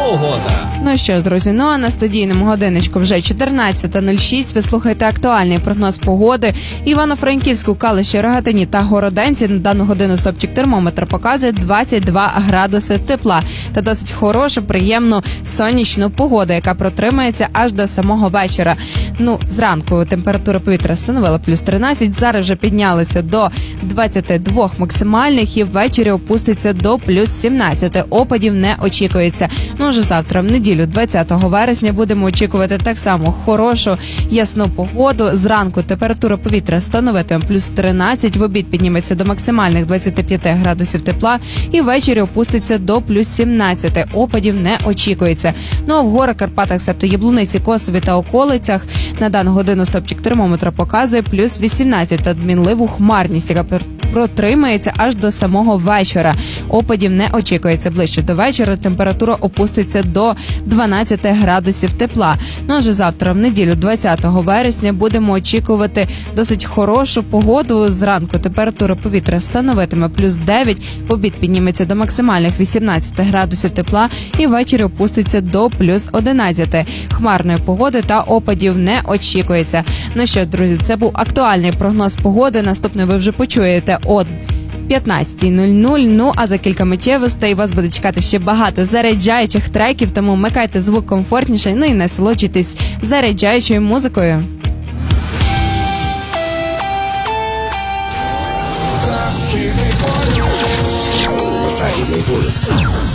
погода. Ну що ж, друзі, ну а на студійному годиночку вже 14:06. Ви слухаєте актуальний прогноз погоди. Івано-Франківську, Калуші, Рогатині та Городенці на дану годину стопчик термометра показує 22 градуси тепла та досить хорошу, приємну сонячну погоду, яка протримається аж до самого вечора. Ну, зранку температура повітря становила плюс 13, зараз вже піднялися до 22 максимальних і ввечері опуститься до плюс 17. Опадів не очікується. Ну, вже завтра, в неділю, 20 вересня, будемо очікувати так само хорошу, ясну погоду. Зранку температура повітря становитиме плюс 13, в обід підніметься до максимальних 25 градусів тепла і ввечері опуститься до плюс 17. Опадів не очікується. Ну, а в горах, Карпатах, себто Яблуниці, Косові та околицях на дану годину стопчик термометра показує плюс 18 та мінливу хмарність, яка протримається аж до самого вечора. Опадів не очікується. Ближче до вечора температура опуститься до 12 градусів тепла. Ну, а вже завтра, в неділю, 20 вересня, будемо очікувати досить хорошу погоду. Зранку температура повітря становитиме плюс 9, в обід підніметься до максимальних 18 градусів тепла і ввечері опуститься до плюс 11. Хмарної погоди та опадів не очікується. Ну що, друзі, це був актуальний прогноз погоди. Наступний ви вже почуєте о 15:00. Ну, а за кілька миттєвостей вас буде чекати ще багато заряджаючих треків, тому вмикайте звук комфортніше, ну і насолоджуйтесь заряджаючою музикою. Західний полюс.